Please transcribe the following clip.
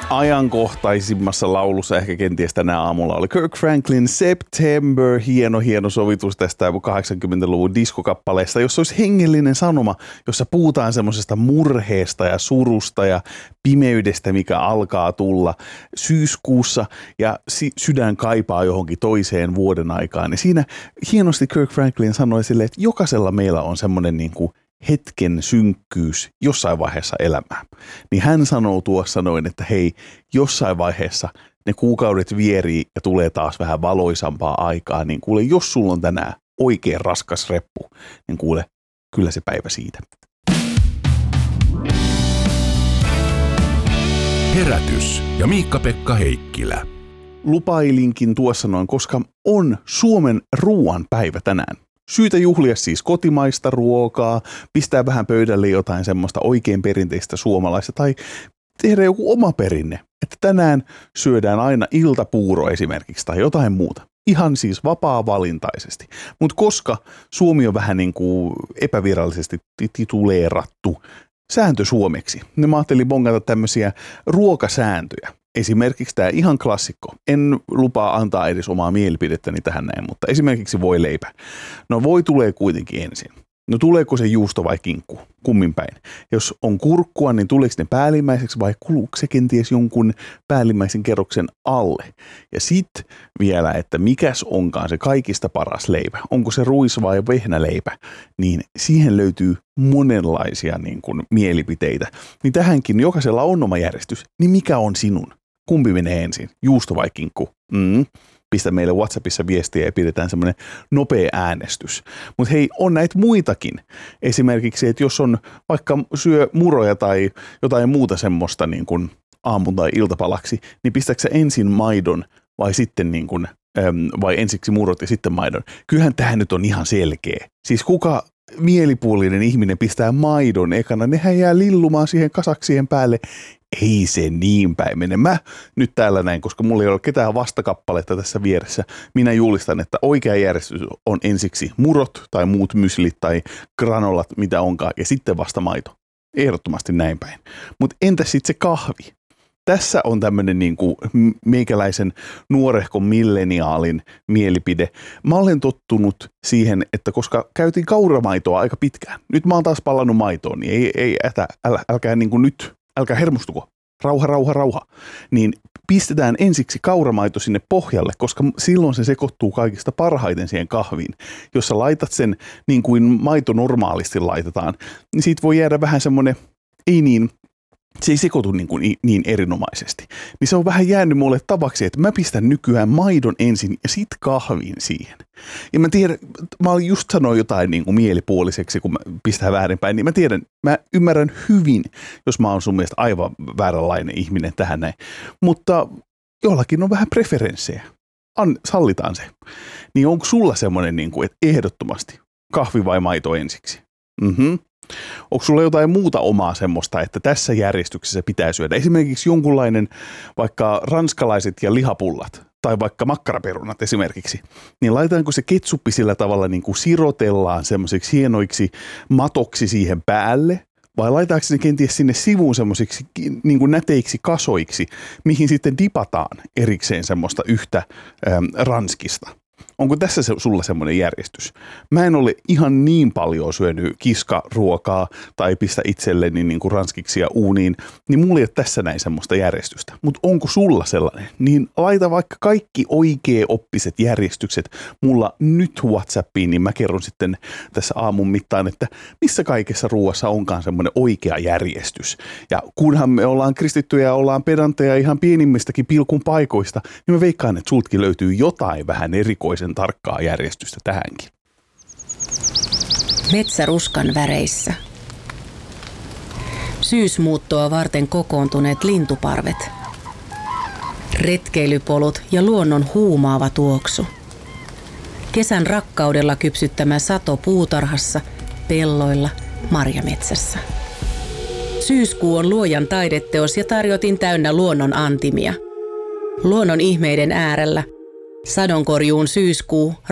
ajankohtaisimmassa laulussa ehkä kenties tänä aamulla oli Kirk Franklin September, hieno sovitus tästä 80-luvun diskokappaleesta, jossa olisi hengellinen sanoma, jossa puhutaan semmoisesta murheesta ja surusta ja pimeydestä, mikä alkaa tulla syyskuussa ja sydän kaipaa johonkin toiseen vuoden aikaan. Ja siinä hienosti Kirk Franklin sanoi silleen, että jokaisella meillä on semmoinen niin kuin hetken synkkyys jossain vaiheessa elämää. Niin hän sanoo tuossa noin, että hei, jossain vaiheessa ne kuukaudet vierii ja tulee taas vähän valoisampaa aikaa, niin kuule, jos sulla on tänään oikein raskas reppu, niin kuule, kyllä se päivä siitä. Herätys ja Miikka-Pekka Heikkilä. Lupailinkin tuossa noin, koska on Suomen ruoan päivä tänään. Syytä juhlia siis kotimaista ruokaa, pistää vähän pöydälle jotain semmoista oikein perinteistä suomalaista tai tehdä joku oma perinne. Että tänään syödään aina iltapuuro esimerkiksi tai jotain muuta. Ihan siis vapaa-valintaisesti. Mutta koska Suomi on vähän niin kuin epävirallisesti tituleerattu sääntö suomeksi, niin mä ajattelin bongata tämmöisiä ruokasääntöjä. Esimerkiksi tämä ihan klassikko. En lupaa antaa edes omaa mielipidettäni tähän näin, mutta esimerkiksi voileipä. No voi tulee kuitenkin ensin. No tuleeko se juusto vai kinkku? Kummin päin. Jos on kurkkua, niin tuleeko ne päällimmäiseksi vai kuluuko se kenties jonkun päällimmäisen kerroksen alle? Ja sitten vielä, että mikäs onkaan se kaikista paras leipä. Onko se ruis- vai vehnäleipä? Niin siihen löytyy monenlaisia niin kuin mielipiteitä. Niin tähänkin jokaisella on oma järjestys. Niin mikä on sinun? Kumpi menee ensin? Juusto vai kinkku? Pistä meille WhatsAppissa viestiä ja pidetään semmoinen nopea äänestys. Mutta hei, on näitä muitakin. Esimerkiksi, että jos on vaikka syö muroja tai jotain muuta semmoista niin kuin aamun tai iltapalaksi, niin pistääkö sä ensin maidon vai sitten niin kuin, vai ensiksi murot ja sitten maidon? Kyllähän tähän nyt on ihan selkeä. Siis kuka mielipuolinen ihminen pistää maidon ekana, nehän jää lillumaan siihen kasaksien päälle. Ei se niin päin mene. Mä nyt täällä näin, koska mulla ei ole ketään vastakappaletta tässä vieressä. Minä julistan, että oikea järjestys on ensiksi murot tai muut myslit tai granolat, mitä onkaan, ja sitten vasta maito. Ehdottomasti näin päin. Mutta entäs sitten se kahvi? Tässä on tämmöinen niin kuin meikäläisen nuorehkon milleniaalin mielipide. Mä olen tottunut siihen, että koska käytin kauramaitoa aika pitkään, nyt mä oon taas palannut maitoon, niin älkää niin kuin nyt, älkää hermostuko. Rauha. Niin pistetään ensiksi kauramaito sinne pohjalle, koska silloin se sekoittuu kaikista parhaiten siihen kahviin. Jos sä laitat sen niin kuin maito normaalisti laitetaan, niin siitä voi jäädä vähän semmoinen, se ei sekoitu niin erinomaisesti. Niin se on vähän jäänyt mulle tavaksi, että mä pistän nykyään maidon ensin ja sit kahvin siihen. Ja mä tiedän, mä just sanoin jotain niin kuin mielipuoliseksi, kun mä pistän väärinpäin, niin mä ymmärrän hyvin, jos mä oon sun mielestä aivan vääränlainen ihminen tähän näin. Mutta jollakin on vähän preferenssejä. Sallitaan se. Niin onko sulla semmoinen, niin kuin, että ehdottomasti kahvi vai maito ensiksi? Onko sulla jotain muuta omaa semmoista, että tässä järjestyksessä pitää syödä? Esimerkiksi jonkunlainen vaikka ranskalaiset ja lihapullat tai vaikka makkaraperunat esimerkiksi. Niin laitetaanko se ketsuppi sillä tavalla niin kuin sirotellaan semmoisiksi hienoiksi matoksi siihen päälle? Vai laitaanko se kenties sinne sivuun semmoisiksi niin kuin näteiksi kasoiksi, mihin sitten dipataan erikseen semmoista yhtä ranskista? Onko tässä sulla semmoinen järjestys? Mä en ole ihan niin paljon syönyt kiskaruokaa tai pistä itselleni niin kuin ranskiksia uuniin, niin mulla ei ole tässä näin semmoista järjestystä. Mutta onko sulla sellainen? Niin laita vaikka kaikki oikea-oppiset järjestykset mulla nyt WhatsAppiin, niin mä kerron sitten tässä aamun mittaan, että missä kaikessa ruoassa onkaan semmoinen oikea järjestys. Ja kunhan me ollaan kristittyjä ja ollaan pedantteja ihan pienimmistäkin pilkun paikoista, niin mä veikkaan, että sultkin löytyy jotain vähän erikoisen tarkkaa järjestystä tähänkin. Metsäruskan väreissä. Syysmuuttoa varten kokoontuneet lintuparvet. Retkeilypolut ja luonnon huumaava tuoksu. Kesän rakkaudella kypsyttämä sato puutarhassa, pelloilla, marjametsässä. Syyskuu on luojan taideteos ja tarjotin täynnä luonnon antimia. Luonnon ihmeiden äärellä sadonkorjuun syyskuu